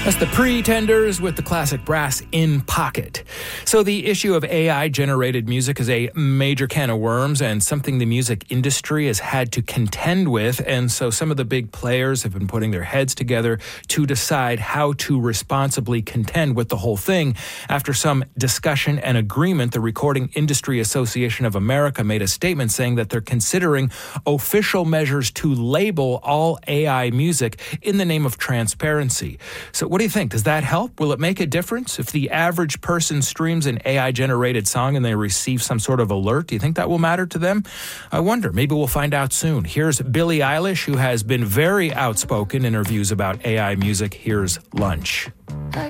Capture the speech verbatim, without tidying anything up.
That's the Pretenders with the classic Brass in Pocket. So the issue of A I-generated music is a major can of worms and something the music industry has had to contend with. And so some of the big players have been putting their heads together to decide how to responsibly contend with the whole thing. After some discussion and agreement, the Recording Industry Association of America made a statement saying that they're considering official measures to label all A I music in the name of transparency. So what do you think? Does that help? Will it make a difference if the average person streams an A I-generated song and they receive some sort of alert? Do you think that will matter to them? I wonder. Maybe we'll find out soon. Here's Billie Eilish, who has been very outspoken in her views about A I music. Here's Lunch.